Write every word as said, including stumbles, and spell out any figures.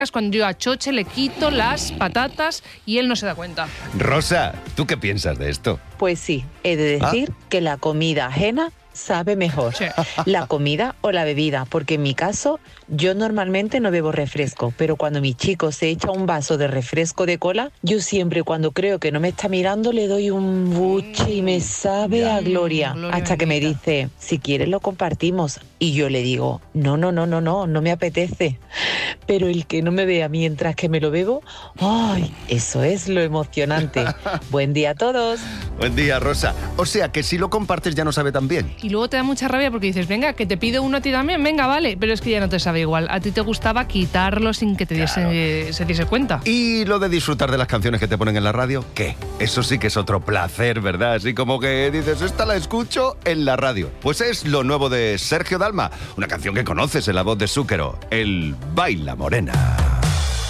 cuando yo a Choche le quito las patatas y él no se da cuenta. Rosa, ¿tú qué piensas de esto? Pues sí, he de decir ¿Ah? que la comida ajena sabe mejor. Sí. La comida o la bebida, porque en mi caso yo normalmente no bebo refresco, pero cuando mi chico se echa un vaso de refresco de cola, yo siempre cuando creo que no me está mirando le doy un buche y me sabe Ya. a gloria, Gloria hasta que me bendita. dice, si quieres lo compartimos, y yo le digo, no, no, no, no, no, no me apetece. Pero el que no me vea mientras que me lo bebo, ¡ay! Eso es lo emocionante. Buen día a todos. Buen día, Rosa. O sea, que si lo compartes ya no sabe tan bien. Y luego te da mucha rabia porque dices, venga, que te pido uno a ti también, venga, vale. Pero es que ya no te sabe igual. A ti te gustaba quitarlo sin que te diese, Claro. eh, se diese cuenta. Y lo de disfrutar de las canciones que te ponen en la radio, ¿qué? Eso sí que es otro placer, ¿verdad? Así como que dices, esta la escucho en la radio. Pues es lo nuevo de Sergio Dalma, una canción que conoces en la voz de Zúquero, el Baila Morena.